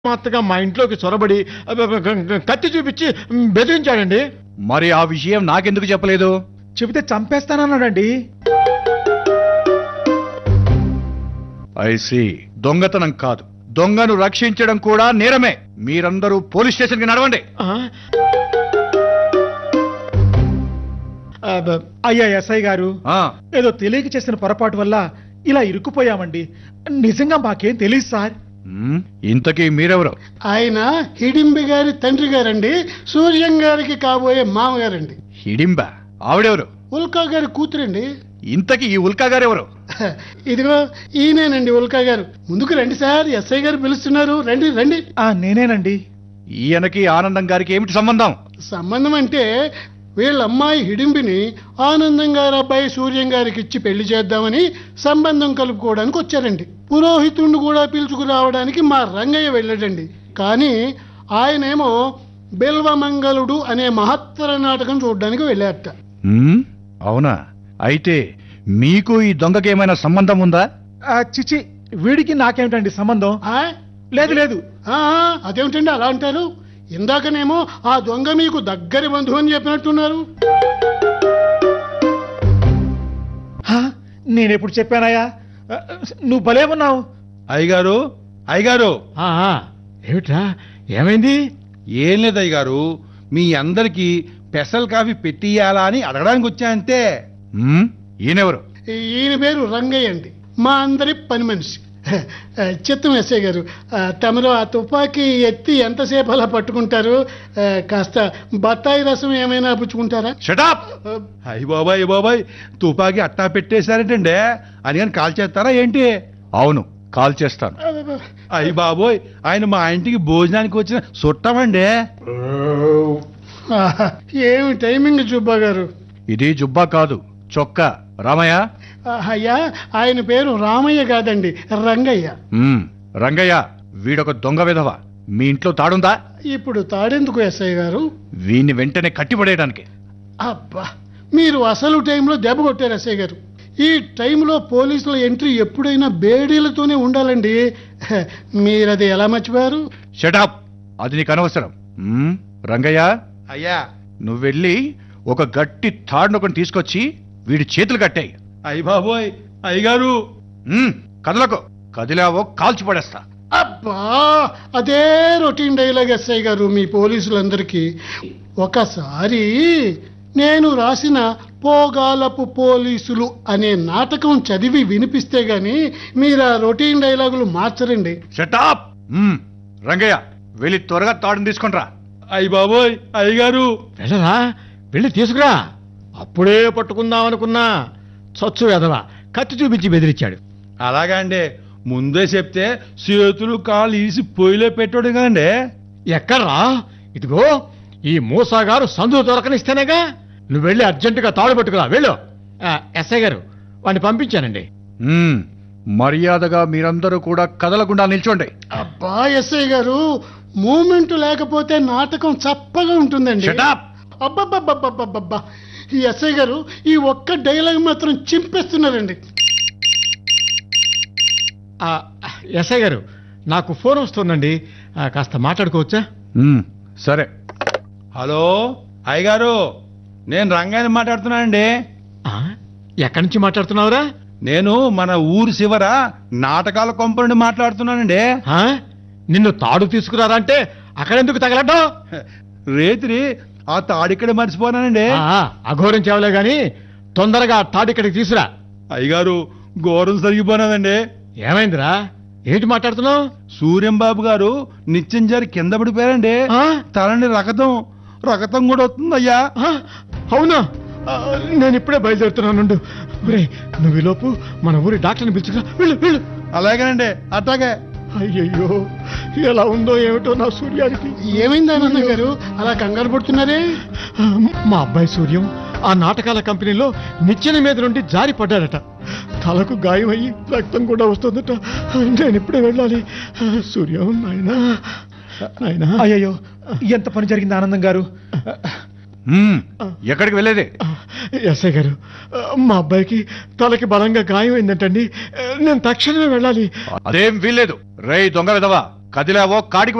మాత్రగా మా ఇంట్లోకి చొరబడి కత్తి చూపించి బెదిరించాడండి. మరి ఆ విషయం నాకెందుకు చెప్పలేదు? చెబితే చంపేస్తానన్నాడండి. ఐసి దొంగతనం కాదు, దొంగను రక్షించడం కూడా నేరమే. మీరందరూ పోలీస్ స్టేషన్కి నడవండి. అయ్యా ఎస్ఐ గారు, ఏదో తెలియక చేసిన పొరపాటు వల్ల ఇలా ఇరుక్కుపోయామండి. నిజంగా మాకేం తెలియదు సార్. ఇంతకీ మీరెవరు? ఆయన హిడింబి గారి తండ్రి గారండి, సూర్యం గారికి కాబోయే మామగారండి. హిడింబ ఆవిడెవరు? ఉల్కా గారి కూతురండి. ఇంతకీ ఈ ఉల్కా గారెవరు? ఇదిగో ఈయనేనండి ఉల్కా గారు. ముందుకు రండి సార్, ఎస్ఐ గారు పిలుస్తున్నారు. రండి రండి. నేనేనండి. ఈయనకి ఆనందం గారికి ఏమిటి సంబంధం? సంబంధం అంటే వీళ్ళ అమ్మాయి హిడింబిని ఆనందం గారి అబ్బాయి సూర్యం గారికి ఇచ్చి పెళ్లి చేద్దామని సంబంధం కలుపుకోవడానికి వచ్చారండి. పురోహితుడిని కూడా పిలుచుకురావడానికి మా రంగయ్య వెళ్ళాడండి. కానీ ఆయనేమో బిల్వమంగళుడు అనే మహత్తర నాటకం చూడడానికి వెళ్ళారట. అవునా? అయితే మీకు ఈ దొంగకి ఏమైనా సంబంధం ఉందా? చిచి, వీడికి నాకేమిటండి సంబంధం? లేదు లేదు. అదేమిటండి అలా అంటారు? ఇందాకనేమో ఆ దొంగ మీకు దగ్గరి బంధువు అని చెప్పినట్టున్నారు. నేనెప్పుడు చెప్పానయ్యా? నువ్వు భలే ఉన్నావు. అయ్యగారు, అయ్యగారు. ఏమిట్రా, ఏమైంది? ఏం లేదు అయ్యగారు, మీ అందరికి స్పెషల్ కాఫీ పెట్టియాలా అని అడగడానికి వచ్చా అంతే. ఈయనెవరు? ఈయన పేరు రంగయ్య అండి, మా అందరి పని మనిషి. చిత్తం ఎస్ఐ గారు, తమరు ఆ తుపాకీ ఎత్తి ఎంతసేపు అలా పట్టుకుంటారు? కాస్త బత్తాయి రసం ఏమైనా పుచ్చుకుంటారా? షటప్! అయ్య బాబాయ్ బాబాయ్, తుపాకీ అట్టా పెట్టేశారేంటండి? అని కానీ కాల్ చేస్తారా ఏంటి? అవును, కాల్ చేస్తాను. అయ్య బాబోయ్, ఆయన మా ఇంటికి భోజనానికి వచ్చిన చుట్టామండి. ఏమి టైమింగ్ జుబ్బా గారు? ఇది జుబ్బా కాదు, చొక్కా. రామయ్య? అయ్యా, ఆయన పేరు రామయ్య కాదండి, రంగయ్య. రంగయ్య, వీడొక దొంగ విధవ. మీ ఇంట్లో తాడుందా? ఇప్పుడు తాడెందుకు ఎస్ఐ గారు? వీడిని వెంటనే కట్టిపడేయడానికి. అబ్బా, మీరు అసలు టైంలో దెబ్బ కొట్టారు ఎస్ఐ గారు. ఈ టైంలో పోలీసుల ఎంట్రీ ఎప్పుడైనా బేడీలతోనే ఉండాలండి. మీరది ఎలా మర్చిపోయారు? షటప్! అది నీకు అనవసరం. రంగయ్య, అయ్యా, నువ్వు వెళ్ళి ఒక గట్టి తాడునొకటి తీసుకొచ్చి వీడి చేతులు కట్టాయి. అయ్య బాబోయ్, అయ్యగారు. కదలకు, కదిలావో కాల్చి పడేస్తా. అబ్బా, అదే రొటీన్ డైలాగ్ ఎస్ఐ గారు మీ పోలీసులందరికీ. ఒకసారి నేను రాసిన పోగాలపు పోలీసులు అనే నాటకం చదివి వినిపిస్తే గాని మీరు ఆ రొటీన్ డైలాగులు మార్చరండి. షటప్! రంగయ్య, వెళ్ళి త్వరగా తాడుని తీసుకుంట్రా. అయ్య బాబోయ్, అయ్యగారు. వెళ్ళరా, వెళ్ళి తీసుకురా. అప్పుడే పట్టుకుందాం అనుకున్నా, చచ్చు ఎదవా కత్తి చూపించి బెదిరించాడు. అలాగా అండి, ముందే చెప్తే చేతులు కాళ్ళు ఈసి పొయ్యిలో పెట్టాడు కదండి. ఎక్కడ్రా? ఇదిగో ఈ మూసాగారు సందు దొరకనిస్తేనేగా. నువ్వు వెళ్ళి అర్జెంటుగా తాడు పట్టుకురా, వెళ్ళు. ఎస్ఐ గారు, వాడిని పంపించానండి. మర్యాదగా మీరందరూ కూడా కదలకుండా నిల్చోండి. అబ్బా ఎస్ఐ గారు, మూమెంట్ లేకపోతే నాటకం చప్పగా ఉంటుందండి. అబ్బబ్బబ్బబ్బబ్బబ్బా, ఈ ఎస్ఐ గారు ఈ ఒక్క డైలాగ్ మాత్రం చింపేస్తున్నారండి. ఎస్ఐ గారు, నాకు ఫోన్ వస్తుందండి, కాస్త మాట్లాడుకోవచ్చా? సరే. హలో అయ్యగారు, నేను రంగాన్ని మాట్లాడుతున్నానండి. ఎక్కడి నుంచి మాట్లాడుతున్నావురా? నేను మన ఊరు శివర నాటకాల కొంప నుండి మాట్లాడుతున్నానండి. నిన్ను తాడు తీసుకురారా అంటే అక్కడెందుకు తగలడ్డావు? రేత్రి ఆ తాడిక్కడే మర్చిపోనానండి. అఘోరం చేవలే గాని తొందరగా తాడిక్కడికి తీసురా. అయ్యగారు, ఘోరం సరిగిపోనాదండి. ఏమైందిరా? ఏంటి మాట్లాడుతున్నావు? సూర్యం బాబు గారు నిత్యం జారి కింద పడిపోయారండి. తలని రకతం రకతం కూడా వస్తుంది అయ్యా. అవునా? నేను ఇప్పుడే బయలుదేరుతున్నాను. నువ్వు ఈలోపు మన ఊరి డాక్టర్ని పిలుచుకురా, వెళ్ళు వెళ్ళు. అలాగేనండి, అట్లాగే. అయ్యయ్యో, ఎలా ఉందో ఏమిటో నా సూర్యానికి. ఏమైంది ఆనంద గారు అలా కంగారు పడుతున్నారే? మా అబ్బాయి సూర్యం ఆ నాటకాల కంపెనీలో నిచ్చెన మీద నుండి జారి పడ్డాడట. తలకు గాయం అయ్యి రక్తం కూడా వస్తుందట. నేను ఇప్పుడే వెళ్ళాలి. సూర్యం, నాయనా నాయనా. అయ్యయ్యో, ఎంత పని జరిగింది ఆనందం గారు? ఎక్కడికి వెళ్ళేది? ఎస్ఐ గారు, మా అబ్బాయికి తలకి బలంగా గాయం అయిందంటండి. నేను తక్షణమే వెళ్ళాలి. అదేం వీల్లేదు. రేయ్ దొంగ విధవా, కదిలావో కాడికి